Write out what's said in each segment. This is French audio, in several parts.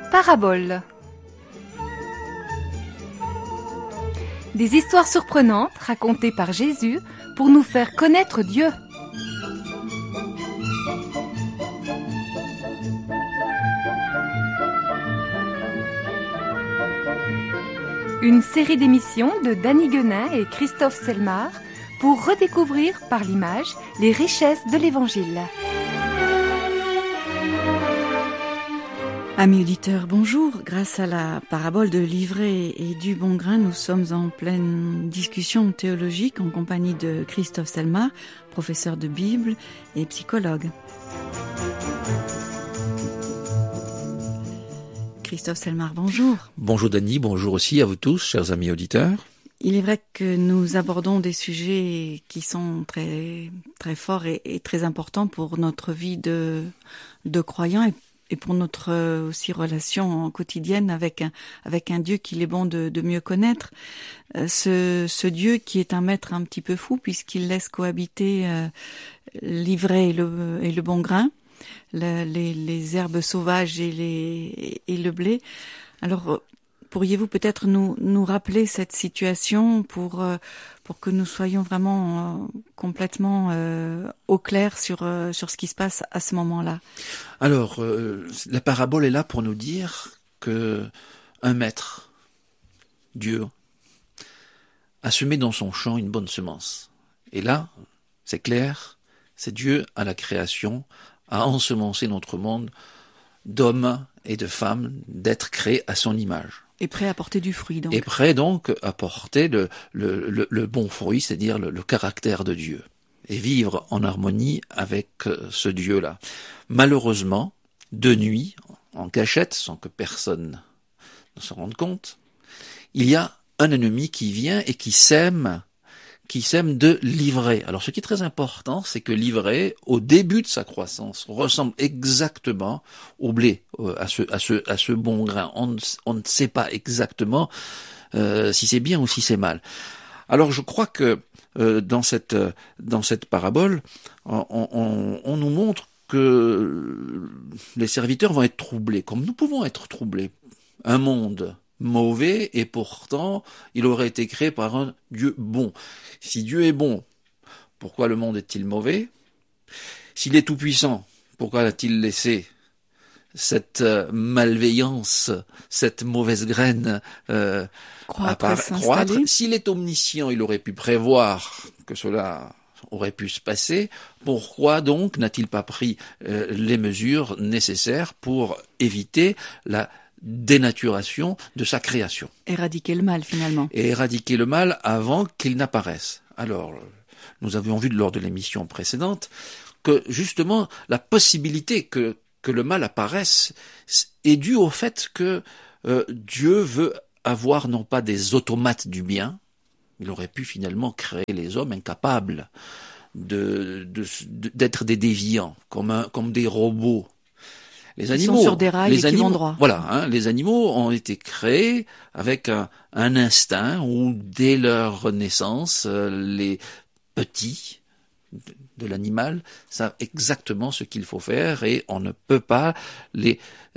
Paraboles. Des histoires surprenantes racontées par Jésus pour nous faire connaître Dieu. Une série d'émissions de Danny Guenin et Christophe Selmar pour redécouvrir par l'image les richesses de l'Évangile. Amis auditeurs, bonjour. Grâce à la parabole de l'ivraie et du bon grain, nous sommes en pleine discussion théologique en compagnie de Christophe Selmar, professeur de Bible et psychologue. Christophe Selmar, bonjour. Bonjour Dany, bonjour aussi à vous tous, chers amis auditeurs. Il est vrai que nous abordons des sujets qui sont très, très forts et très importants pour notre vie de croyants et pour notre aussi relation quotidienne avec un Dieu qu'il est bon de mieux connaître. Ce Dieu qui est un maître un petit peu fou puisqu'il laisse cohabiter l'ivraie et le bon grain, les herbes sauvages et le blé. Alors, pourriez-vous peut-être nous rappeler cette situation pour que nous soyons vraiment complètement au clair sur ce qui se passe à ce moment-là? Alors, la parabole est là pour nous dire que un maître, Dieu, a semé dans son champ une bonne semence. Et là, c'est clair, c'est Dieu à la création, a ensemencé notre monde d'hommes et de femmes, d'êtres créés à son image. Et prêt à porter du fruit, donc. Et prêt donc à porter le bon fruit, c'est-à-dire le caractère de Dieu. Et vivre en harmonie avec ce Dieu-là. Malheureusement, de nuit, en cachette, sans que personne ne s'en rende compte, il y a un ennemi qui vient et qui sème de l'ivraie. Alors ce qui est très important, c'est que l'ivraie, au début de sa croissance, ressemble exactement au blé, à ce bon grain. On ne sait pas exactement si c'est bien ou si c'est mal. Alors je crois que dans cette parabole, on nous montre que les serviteurs vont être troublés, comme nous pouvons être troublés. Un monde mauvais, et pourtant, il aurait été créé par un Dieu bon. Si Dieu est bon, pourquoi le monde est-il mauvais? S'il est tout-puissant, pourquoi a-t-il laissé cette malveillance, cette mauvaise graine croître? S'il est omniscient, il aurait pu prévoir que cela aurait pu se passer. Pourquoi donc n'a-t-il pas pris les mesures nécessaires pour éviter la dénaturation de sa création? Éradiquer le mal, finalement. Et éradiquer le mal avant qu'il n'apparaisse. Alors, nous avions vu lors de l'émission précédente que, justement, la possibilité que le mal apparaisse est due au fait que Dieu veut avoir non pas des automates du bien, il aurait pu finalement créer les hommes incapables d'être des déviants, comme des robots. Les animaux, sont sur des rails et qui vont droit. Voilà, les animaux ont été créés avec un instinct où, dès leur naissance, les petits de l'animal savent exactement ce qu'il faut faire et on ne peut pas les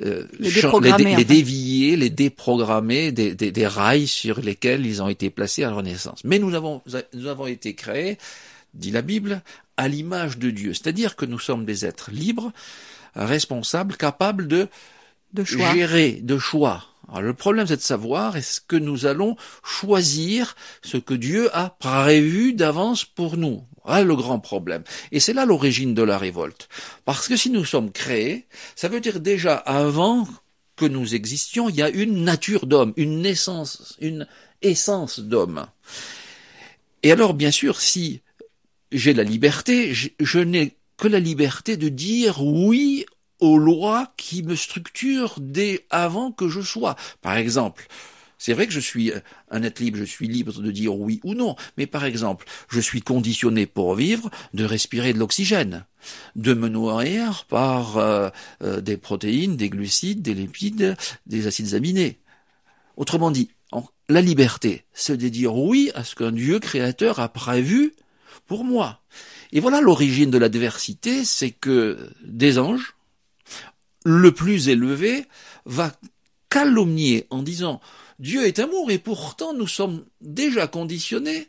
dévier, les déprogrammer des rails sur lesquels ils ont été placés à leur naissance. Mais nous avons été créés, dit la Bible, à l'image de Dieu. C'est-à-dire que nous sommes des êtres libres, responsables, capables de gérer, de choix. Alors, le problème, c'est de savoir, est-ce que nous allons choisir ce que Dieu a prévu d'avance pour nous? Voilà le grand problème. Et c'est là l'origine de la révolte. Parce que si nous sommes créés, ça veut dire déjà avant que nous existions, il y a une nature d'homme, une naissance, une essence d'homme. Et alors, bien sûr, si j'ai la liberté, je n'ai que la liberté de dire oui aux lois qui me structurent dès avant que je sois. Par exemple, c'est vrai que je suis un être libre, je suis libre de dire oui ou non, mais par exemple, je suis conditionné pour vivre de respirer de l'oxygène, de me nourrir par des protéines, des glucides, des lipides, des acides aminés. Autrement dit, la liberté, c'est de dire oui à ce qu'un Dieu créateur a prévu pour moi. Et voilà l'origine de l'adversité, c'est que des anges, le plus élevé, va calomnier en disant Dieu est amour et pourtant nous sommes déjà conditionnés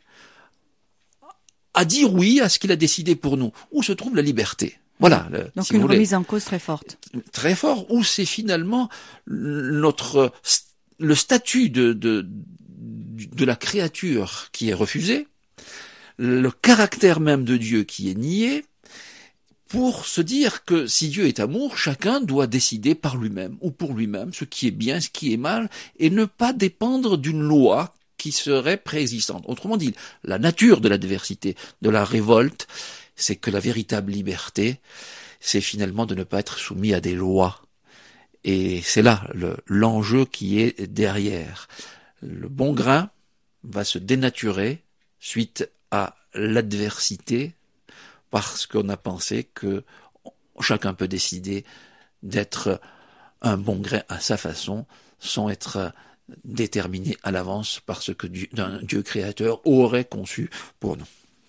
à dire oui à ce qu'il a décidé pour nous. Où se trouve la liberté? Voilà. Donc si une vous voulez, remise en cause très forte. très fort, où c'est finalement le statut de la créature qui est refusé, le caractère même de Dieu qui est nié, pour se dire que si Dieu est amour, chacun doit décider par lui-même ou pour lui-même ce qui est bien, ce qui est mal, et ne pas dépendre d'une loi qui serait préexistante. Autrement dit, la nature de l'adversité, de la révolte, c'est que la véritable liberté, c'est finalement de ne pas être soumis à des lois. Et c'est là l'enjeu qui est derrière. Le bon grain va se dénaturer suite à l'adversité parce qu'on a pensé que chacun peut décider d'être un bon grain à sa façon sans être déterminé à l'avance par ce que un Dieu créateur aurait conçu pour nous.